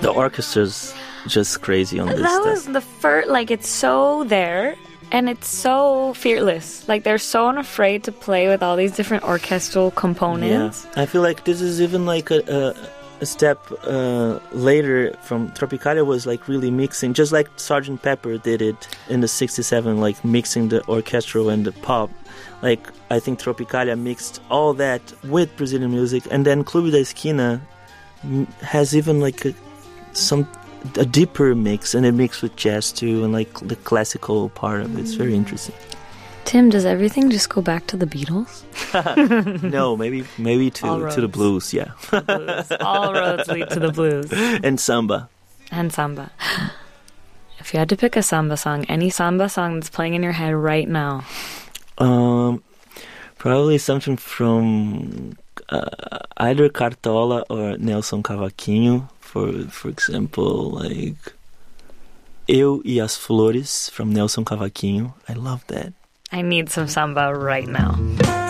The orchestra's just crazy on this That stuff. was the first, like, it's so there, and it's so fearless. Like, they're so unafraid to play with all these different orchestral components. Yeah, I feel like this is even like a step later from Tropicalia was like really mixing, just like Sgt. Pepper did it in the 67, like mixing the orchestral and the pop. Like, I think Tropicalia mixed all that with Brazilian music, and then Clube da Esquina has even like a deeper mix, and it mixed with jazz too, and like the classical part of it. It's very interesting. Tim, does everything just go back to the Beatles? No, maybe to the blues, yeah. Blues. All roads lead to the blues. And samba. And samba. If you had to pick a samba song, any samba song that's playing in your head right now. Probably something from either Cartola or Nelson Cavaquinho. For example, like Eu e as Flores from Nelson Cavaquinho. I love that. I need some samba right now.